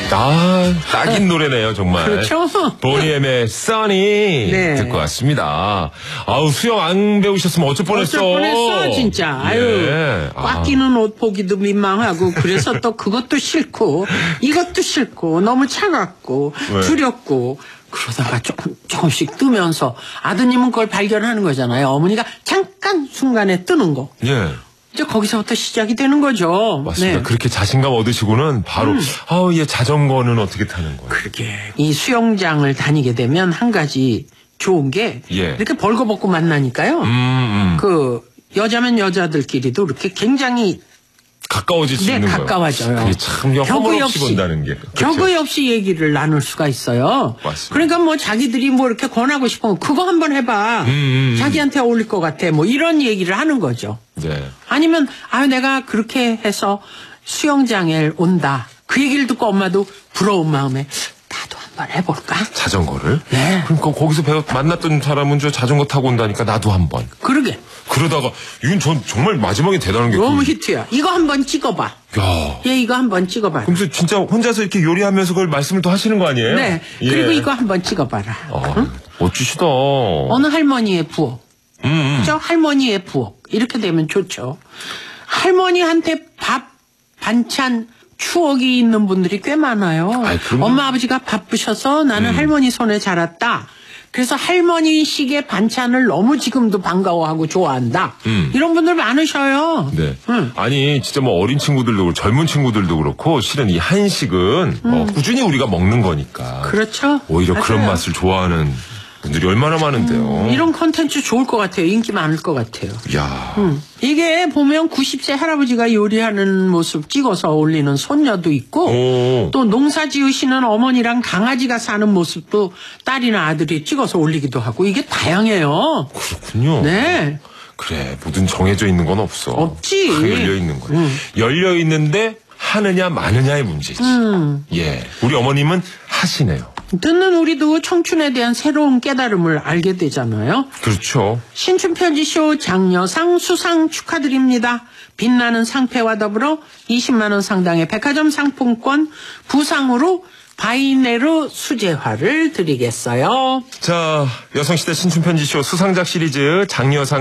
딱인 노래네요, 정말. 그렇죠? 보니엠의 써니 네. 듣고 왔습니다. 아우, 수영 안 배우셨으면 어쩔 뻔했어. 어쩔 뻔했어, 진짜. 아유, 예. 꽉 끼는 옷 보기도 민망하고, 그래서 또 그것도 싫고, 이것도 싫고, 너무 차갑고, 왜? 두렵고, 그러다가 조금씩 뜨면서 아드님은 그걸 발견하는 거잖아요. 어머니가 잠깐 순간에 뜨는 거. 예. 이제 거기서부터 시작이 되는 거죠. 맞습니다. 네. 그렇게 자신감 얻으시고는 바로, 얘 자전거는 어떻게 타는 거예요? 그러게. 이 수영장을 다니게 되면 한 가지 좋은 게, 예. 이렇게 벌거벗고 만나니까요. 그, 여자면 여자들끼리도 이렇게 굉장히 가까워질 수 네, 있는 거예요. 가까워져요. 그게 참 허물 없이 본다는 게. 격의 없이 얘기를 나눌 수가 있어요. 맞습니다. 그러니까 뭐 자기들이 뭐 이렇게 권하고 싶으면 그거 한번 해봐. 자기한테 어울릴 것 같아. 뭐 이런 얘기를 하는 거죠. 네. 아니면 내가 그렇게 해서 수영장에 온다. 그 얘기를 듣고 엄마도 부러운 마음에 나도 한번 해볼까? 자전거를? 네. 그러니까 거기서 만났던 사람은 저 자전거 타고 온다니까 나도 한번. 그러게. 그러다가 이건 전 정말 마지막에 대단한 게 너무 히트야. 이거 한번 찍어봐. 야. 얘 이거 한번 찍어봐. 그럼 진짜 혼자서 이렇게 요리하면서 그걸 말씀을 또 하시는 거 아니에요? 네. 예. 그리고 이거 한번 찍어봐라. 응? 멋지시다. 어느 할머니의 부엌. 그죠? 할머니의 부엌. 이렇게 되면 좋죠. 할머니한테 밥, 반찬, 추억이 있는 분들이 꽤 많아요. 그럼요. 엄마 아버지가 바쁘셔서 나는 할머니 손에 자랐다. 그래서 할머니식의 반찬을 너무 지금도 반가워하고 좋아한다. 이런 분들 많으셔요. 네. 아니 진짜 뭐 어린 친구들도 그렇고 젊은 친구들도 그렇고 실은 이 한식은 꾸준히 우리가 먹는 거니까. 그렇죠. 오히려 맞아요. 그런 맛을 좋아하는 분들이 얼마나 많은데요. 이런 콘텐츠 좋을 것 같아요. 인기 많을 것 같아요. 야. 이게 보면 90세 할아버지가 요리하는 모습 찍어서 올리는 손녀도 있고 오. 또 농사 지으시는 어머니랑 강아지가 사는 모습도 딸이나 아들이 찍어서 올리기도 하고 이게 다양해요. 그렇군요. 네. 그래, 뭐든 정해져 있는 건 없어. 없지. 다 열려 있는 거야. 열려 있는데 하느냐 마느냐의 문제지. 예, 우리 어머님은 하시네요. 듣는 우리도 청춘에 대한 새로운 깨달음을 알게 되잖아요. 그렇죠. 신춘편지쇼 장려상 수상 축하드립니다. 빛나는 상패와 더불어 20만 원 상당의 백화점 상품권, 부상으로 바이네르 수제화를 드리겠어요. 자, 여성시대 신춘편지쇼 수상작 시리즈 장려상